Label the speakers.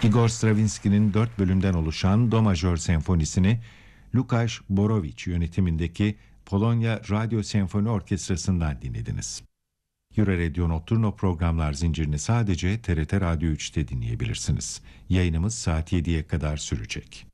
Speaker 1: Igor Stravinsky'nin 4 bölümden oluşan Do majör senfonisini Lukasz Borowicz yönetimindeki Polonya Radyo Senfoni Orkestrası'ndan dinlediniz. Euro Nocturno programlar zincirini sadece TRT Radyo 3'te dinleyebilirsiniz. Yayınımız saat 7'ye kadar sürecek.